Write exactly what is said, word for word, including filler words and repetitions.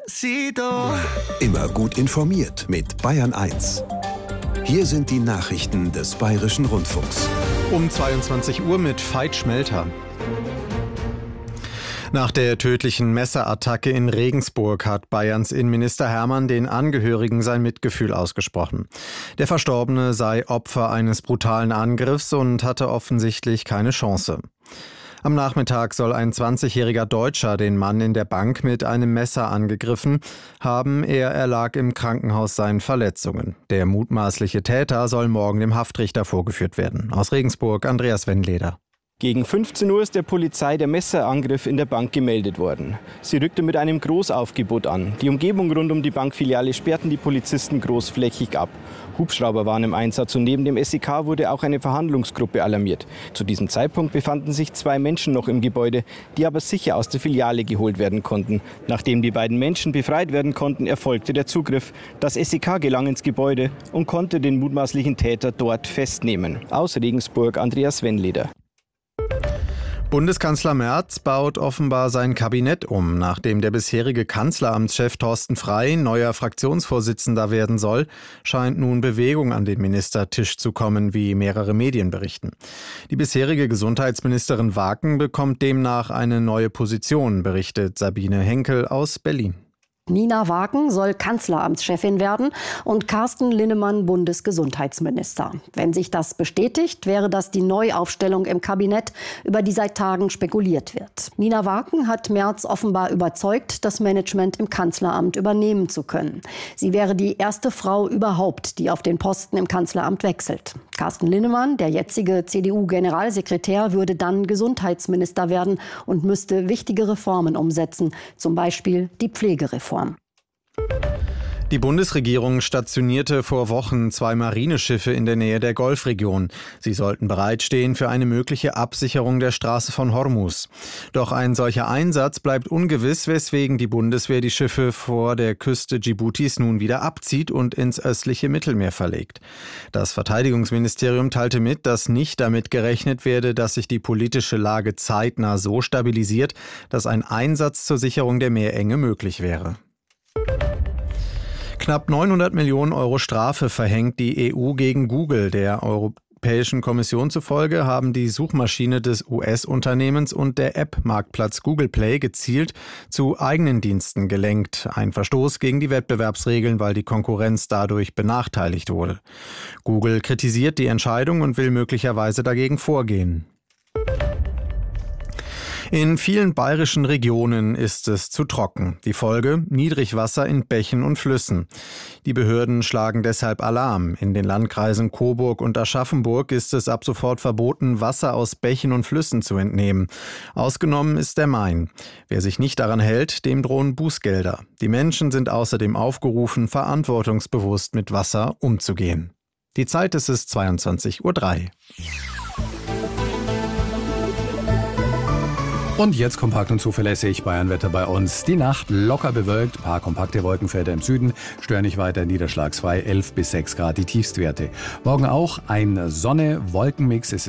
Despacito. Immer gut informiert mit Bayern eins. Hier sind die Nachrichten des Bayerischen Rundfunks. Um zweiundzwanzig Uhr mit Veit Schmelter. Nach der tödlichen Messerattacke in Regensburg hat Bayerns Innenminister Hermann den Angehörigen sein Mitgefühl ausgesprochen. Der Verstorbene sei Opfer eines brutalen Angriffs und hatte offensichtlich keine Chance. Am Nachmittag soll ein zwanzigjähriger Deutscher den Mann in der Bank mit einem Messer angegriffen haben. Er erlag im Krankenhaus seinen Verletzungen. Der mutmaßliche Täter soll morgen dem Haftrichter vorgeführt werden. Aus Regensburg, Andreas Wendleder. Gegen fünfzehn Uhr ist der Polizei der Messerangriff in der Bank gemeldet worden. Sie rückte mit einem Großaufgebot an. Die Umgebung rund um die Bankfiliale sperrten die Polizisten großflächig ab. Hubschrauber waren im Einsatz und neben dem S E K wurde auch eine Verhandlungsgruppe alarmiert. Zu diesem Zeitpunkt befanden sich zwei Menschen noch im Gebäude, die aber sicher aus der Filiale geholt werden konnten. Nachdem die beiden Menschen befreit werden konnten, erfolgte der Zugriff. Das S E K gelang ins Gebäude und konnte den mutmaßlichen Täter dort festnehmen. Aus Regensburg, Andreas Wendleder. Bundeskanzler Merz baut offenbar sein Kabinett um. Nachdem der bisherige Kanzleramtschef Thorsten Frey neuer Fraktionsvorsitzender werden soll, scheint nun Bewegung an den Ministertisch zu kommen, wie mehrere Medien berichten. Die bisherige Gesundheitsministerin Waken bekommt demnach eine neue Position, berichtet Sabine Henkel aus Berlin. Nina Waken soll Kanzleramtschefin werden und Carsten Linnemann Bundesgesundheitsminister. Wenn sich das bestätigt, wäre das die Neuaufstellung im Kabinett, über die seit Tagen spekuliert wird. Nina Waken hat Merz offenbar überzeugt, das Management im Kanzleramt übernehmen zu können. Sie wäre die erste Frau überhaupt, die auf den Posten im Kanzleramt wechselt. Carsten Linnemann, der jetzige C D U-Generalsekretär, würde dann Gesundheitsminister werden und müsste wichtige Reformen umsetzen, zum Beispiel die Pflegereform. Die Bundesregierung stationierte vor Wochen zwei Marineschiffe in der Nähe der Golfregion. Sie sollten bereitstehen für eine mögliche Absicherung der Straße von Hormuz. Doch ein solcher Einsatz bleibt ungewiss, weswegen die Bundeswehr die Schiffe vor der Küste Dschiboutis nun wieder abzieht und ins östliche Mittelmeer verlegt. Das Verteidigungsministerium teilte mit, dass nicht damit gerechnet werde, dass sich die politische Lage zeitnah so stabilisiert, dass ein Einsatz zur Sicherung der Meerenge möglich wäre. Knapp neunhundert Millionen Euro Strafe verhängt die E U gegen Google. Der Europäischen Kommission zufolge haben die Suchmaschine des U S-Unternehmens und der App-Marktplatz Google Play gezielt zu eigenen Diensten gelenkt. Ein Verstoß gegen die Wettbewerbsregeln, weil die Konkurrenz dadurch benachteiligt wurde. Google kritisiert die Entscheidung und will möglicherweise dagegen vorgehen. In vielen bayerischen Regionen ist es zu trocken. Die Folge: Niedrigwasser in Bächen und Flüssen. Die Behörden schlagen deshalb Alarm. In den Landkreisen Coburg und Aschaffenburg ist es ab sofort verboten, Wasser aus Bächen und Flüssen zu entnehmen. Ausgenommen ist der Main. Wer sich nicht daran hält, dem drohen Bußgelder. Die Menschen sind außerdem aufgerufen, verantwortungsbewusst mit Wasser umzugehen. Die Zeit ist es zweiundzwanzig Uhr drei. Und jetzt kompakt und zuverlässig Bayernwetter bei uns. Die Nacht locker bewölkt, paar kompakte Wolkenfelder im Süden, stören nicht weiter, niederschlagsfrei, elf bis sechs Grad die Tiefstwerte. Morgen auch ein Sonne-Wolkenmix. Es